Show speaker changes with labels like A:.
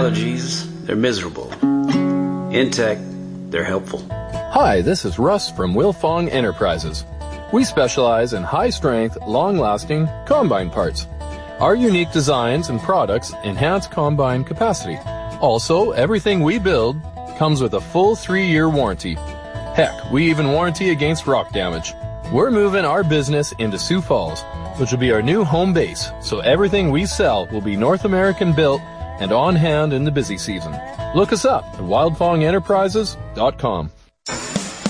A: allergies, they're miserable. Intech, they're helpful.
B: Hi, this is Russ from Wilfong Enterprises. We specialize in high-strength, long-lasting combine parts. Our unique designs and products enhance combine capacity. Also, everything we build comes with a full 3-year warranty. Heck, we even warranty against rock damage. We're moving our business into Sioux Falls, which will be our new home base, so everything we sell will be North American built and on hand in the busy season. Look us up at wildfongenterprises.com.